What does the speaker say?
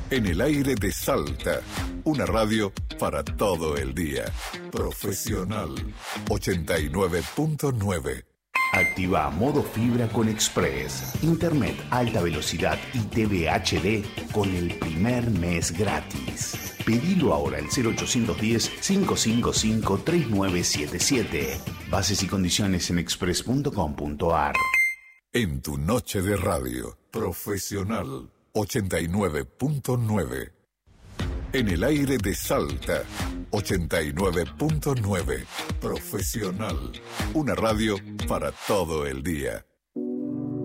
En el aire de Salta, una radio para todo el día. Profesional 89.9. Activa modo fibra con Express. Internet alta velocidad y TV HD con el primer mes gratis. Pedilo ahora al 0810-555-3977. Bases y condiciones en express.com.ar. En tu noche de radio, Profesional 89.9. En el aire de Salta, 89.9. Profesional, una radio para todo el día.